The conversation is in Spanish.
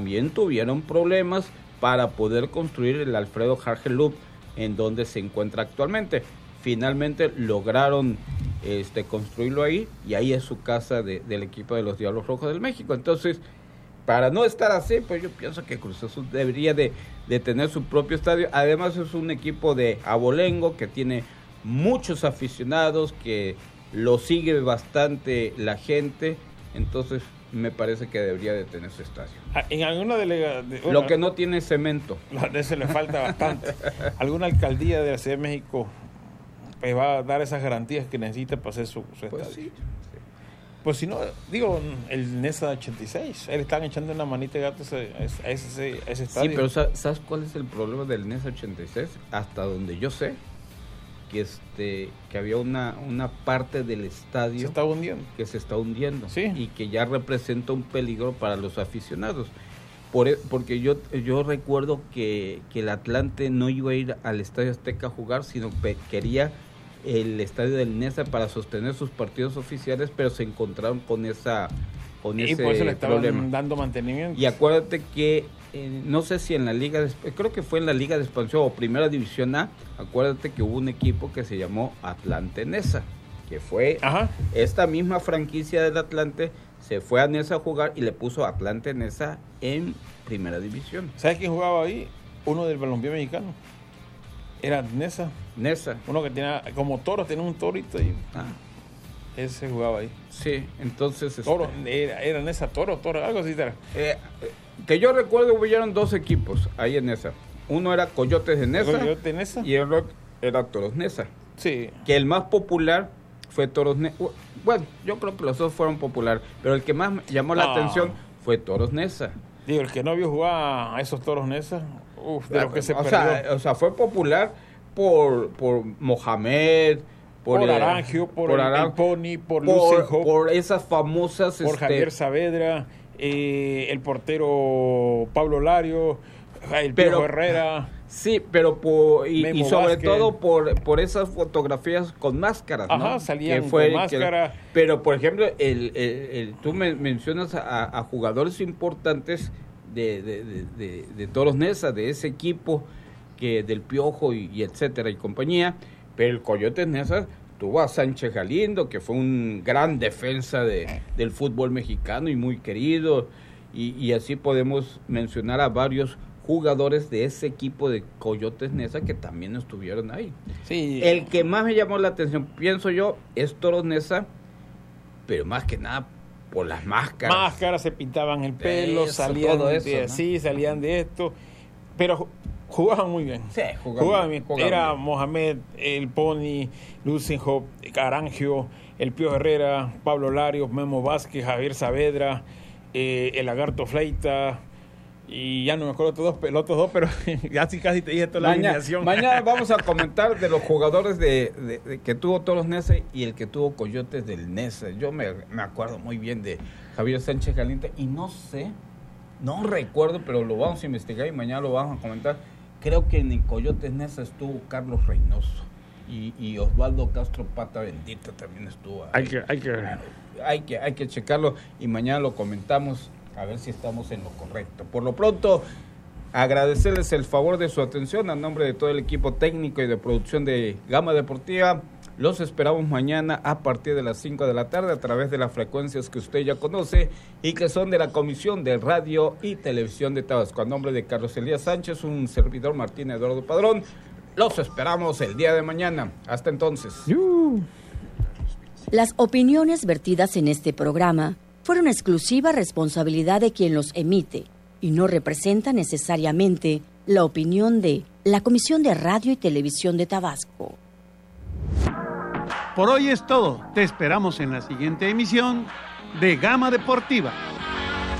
también tuvieron problemas para poder construir el Alfredo Hargeloop en donde se encuentra actualmente. Finalmente lograron construirlo ahí, y ahí es su casa del equipo de los Diablos Rojos del México. Entonces, para no estar así, pues yo pienso que Cruz Azul debería de tener su propio estadio. Además es un equipo de abolengo que tiene muchos aficionados, que lo sigue bastante la gente. Entonces me parece que debería de tener su estadio. En alguna delegación... Lo que no tiene es cemento. De eso le falta bastante. ¿Alguna alcaldía de la Ciudad de México pues va a dar esas garantías que necesita para hacer su estadio? Pues sí. Pues si no, digo, el NESA 86, le están echando una manita de gato a ese estadio. Sí, pero ¿sabes cuál es el problema del NESA 86? Hasta donde yo sé, que había una parte del estadio se está hundiendo. Que se está hundiendo, sí, y que ya representa un peligro para los aficionados. Porque yo recuerdo que el Atlante no iba a ir al Estadio Azteca a jugar, sino quería el estadio del NESA para sostener sus partidos oficiales, pero se encontraron con ese y por eso le estaban problema, dando mantenimiento. Y acuérdate que no sé si en la liga creo que fue en la Liga de Expansión o Primera División A, acuérdate que hubo un equipo que se llamó Atlante NESA, que fue esta misma franquicia del Atlante, se fue a NESA a jugar y le puso Atlante NESA en Primera División. ¿Sabes quién jugaba ahí? Uno del balompié mexicano. Era NESA. Uno que tenía como toro, tenía un torito y ese jugaba ahí. Sí, entonces... Toro, era NESA, toro, algo así era. Que yo recuerdo, hubieron dos equipos ahí en NESA. Uno era Coyotes de NESA, y el otro era Toros NESA. Sí. Que el más popular fue Toros NESA. Bueno, yo creo que los dos fueron populares, pero el que más me llamó la atención fue Toros NESA. Digo, el que no vio jugar a esos Toros NESA, de lo que se perdió. O sea, fue popular por Mohamed, por Arangio, por el Pony, por Lucien Hope, por esas famosas... Por Javier Saavedra, el portero Pablo Lario, el Piojo Herrera... Sí, pero y sobre todo por esas fotografías con máscaras, ¿no? Salían con máscara. Pero, por ejemplo, tú mencionas a jugadores importantes de Toros NESA, de ese equipo del Piojo y etcétera y compañía, pero el Coyotes NESA tuvo a Sánchez Galindo, que fue un gran defensa del fútbol mexicano y muy querido, y así podemos mencionar a varios jugadores de ese equipo de Coyotes NESA que también estuvieron ahí. Sí. El que más me llamó la atención, pienso yo, es Toros NESA, pero más que nada por las máscaras. Máscaras, se pintaban el pelo, salían de esto, pero jugaban muy bien. Sí, jugaban bien. Era Mohamed, el Pony, Lucien Hope, Arangio, el Piojo Herrera, Pablo Larios, Memo Vázquez, Javier Saavedra, el Lagarto Fleita, y ya no me acuerdo los otros dos, pero casi te dije toda la alineación. Mañana vamos a comentar de los jugadores de que tuvo Toros NESA y el que tuvo Coyotes del NESA. Yo me acuerdo muy bien de Javier Sánchez Galindo y no recuerdo, pero lo vamos a investigar y mañana lo vamos a comentar. Creo que en Coyotes NESA estuvo Carlos Reynoso y Osvaldo Castro Pata Bendita también estuvo ahí. Hay que checarlo y mañana lo comentamos, a ver si estamos en lo correcto. Por lo pronto, agradecerles el favor de su atención a nombre de todo el equipo técnico y de producción de Gama Deportiva. Los esperamos mañana a partir de las 5 de la tarde a través de las frecuencias que usted ya conoce y que son de la Comisión de Radio y Televisión de Tabasco. A nombre de Carlos Elías Sánchez, un servidor Martín Eduardo Padrón, los esperamos el día de mañana. Hasta entonces. Las opiniones vertidas en este programa fueron exclusiva responsabilidad de quien los emite y no representa necesariamente la opinión de la Comisión de Radio y Televisión de Tabasco. Por hoy es todo. Te esperamos en la siguiente emisión de Gama Deportiva.